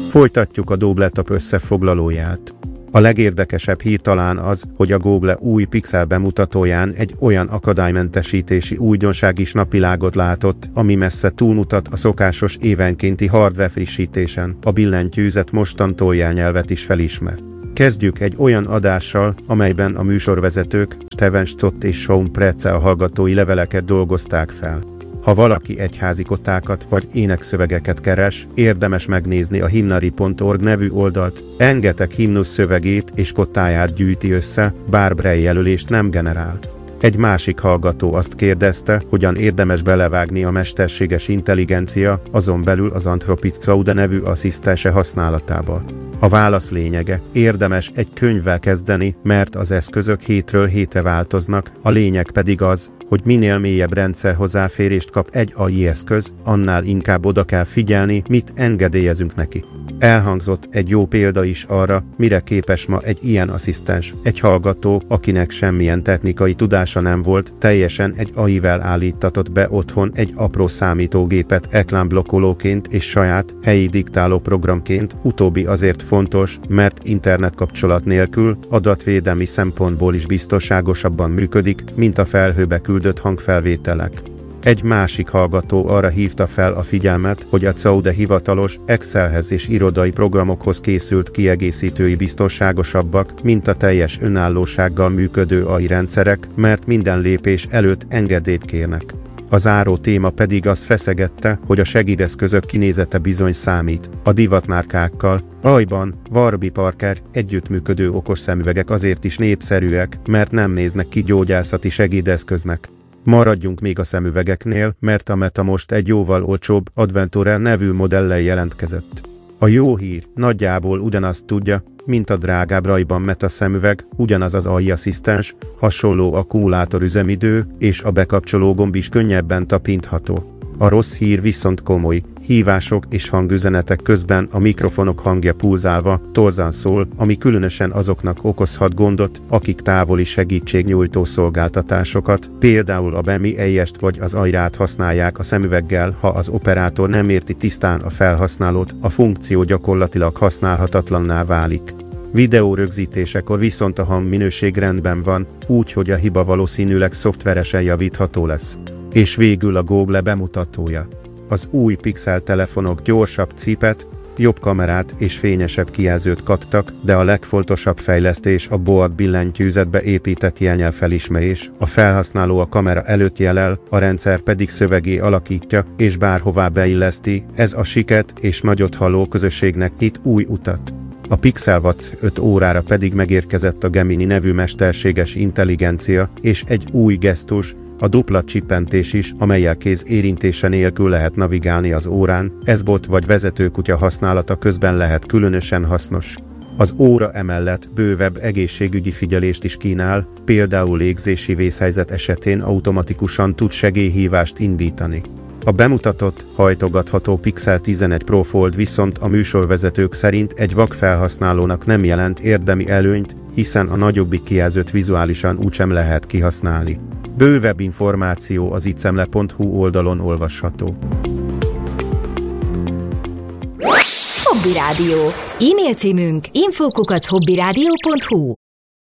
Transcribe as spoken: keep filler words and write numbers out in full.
Folytatjuk a Dobletop összefoglalóját. A legérdekesebb hír talán az, hogy a Google új Pixel bemutatóján egy olyan akadálymentesítési újdonság is napvilágot látott, ami messze túlmutat a szokásos évenkénti hardware frissítésen. A billentyűzet mostantól jelnyelvet is felismer. Kezdjük egy olyan adással, amelyben a műsorvezetők Steven Stott és Sean Pretzel hallgatói leveleket dolgozták fel. Ha valaki egyházi kotákat vagy énekszövegeket keres, érdemes megnézni a hymnary pont org nevű oldalt. Rengeteg himnusz szövegét és kottáját gyűjti össze, bár Braille jelölést nem generál. Egy másik hallgató azt kérdezte, hogyan érdemes belevágni a mesterséges intelligencia, azon belül az Anthropic Claude nevű asszisztense használatába. A válasz lényege, érdemes egy könyvvel kezdeni, mert az eszközök hétről hétre változnak, a lényeg pedig az, hogy minél mélyebb rendszer hozzáférést kap egy á i eszköz, annál inkább oda kell figyelni, mit engedélyezünk neki. Elhangzott egy jó példa is arra, mire képes ma egy ilyen asszisztens. Egy hallgató, akinek semmilyen technikai tudása nem volt, teljesen egy á i-vel állítatott be otthon egy apró számítógépet reklámblokkolóként és saját helyi diktáló programként, utóbbi azért fontos, mert internetkapcsolat nélkül adatvédelmi szempontból is biztonságosabban működik, mint a felhőbe küldött hangfelvételek. Egy másik hallgató arra hívta fel a figyelmet, hogy a Claude hivatalos Excelhez és irodai programokhoz készült kiegészítői biztonságosabbak, mint a teljes önállósággal működő á i rendszerek, mert minden lépés előtt engedélyt kérnek. A záró téma pedig azt feszegette, hogy a segédeszközök kinézete bizony számít. A divatmárkákkal, Ray-Ban, Warby Parker együttműködő okos szemüvegek azért is népszerűek, mert nem néznek ki gyógyászati segédeszköznek. Maradjunk még a szemüvegeknél, mert a Meta most egy jóval olcsóbb Adventure nevű modellel jelentkezett. A jó hír nagyjából ugyanazt tudja, mint a drágább Ray-Ban Meta szemüveg, ugyanaz az á i asszisztens, hasonló akkumulátorüzemidő, és a bekapcsoló gomb is könnyebben tapintható. A rossz hír viszont komoly. Hívások és hangüzenetek közben a mikrofonok hangja pulzálva, torzan szól, ami különösen azoknak okozhat gondot, akik távoli segítségnyújtó szolgáltatásokat, például a Bemi Eyest vagy az Airát használják a szemüveggel, ha az operátor nem érti tisztán a felhasználót, a funkció gyakorlatilag használhatatlanná válik. Videó rögzítésekor viszont a hangminőség rendben van, úgy, hogy a hiba valószínűleg szoftveresen javítható lesz. És végül a Google bemutatója. Az új Pixel telefonok gyorsabb cípet, jobb kamerát és fényesebb kijelzőt kaptak, de a legfontosabb fejlesztés a board billentyűzetbe épített jelnyelvfelismerés. A felhasználó a kamera előtt jelel, a rendszer pedig szövegé alakítja és bárhová beilleszti, ez a siket és nagyot halló közösségnek itt új utat. A Pixel Watch öt órára pedig megérkezett a Gemini nevű mesterséges intelligencia és egy új gesztus, a dupla csippentés is, amellyel kéz érintése nélkül lehet navigálni az órán, ez bot vagy vezetőkutya használata közben lehet különösen hasznos. Az óra emellett bővebb egészségügyi figyelést is kínál, például légzési vészhelyzet esetén automatikusan tud segélyhívást indítani. A bemutatott, hajtogatható Pixel tizenegy Pro Fold viszont a műsorvezetők szerint egy vak felhasználónak nem jelent érdemi előnyt, hiszen a nagyobbik kijelzőt vizuálisan úgysem lehet kihasználni. Bővebb információ az icemle pont hu oldalon olvasható. Hobby Rádió. E-mail címünk info kukac hobbyradio pont hu